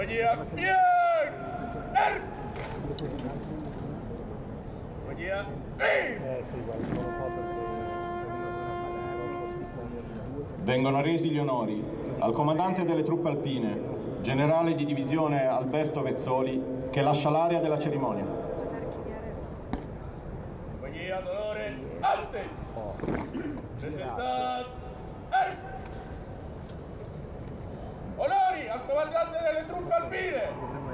Compagnia Bien! Compagnia Vengono resi gli onori al comandante delle truppe alpine, generale di divisione Alberto Vezzoli, che lascia l'area della cerimonia. Compagnia d'onore Ante! Presentat! Onori al comandante delle truppe alpine!